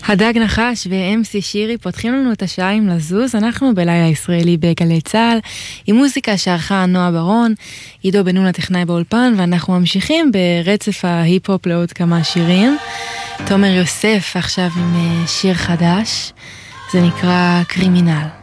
הדג נחש ו-MC שירי פותחים לנו את השעה עם לזוז. אנחנו בלילה ישראלי בגלי צהל עם מוזיקה שערכה נועה ברון, עידו בן נון הטכנאי באולפן, ואנחנו ממשיכים ברצף ההיפ-הופ לעוד כמה שירים. תומר יוסף עכשיו עם שיר חדש, זה נקרא קרימינל.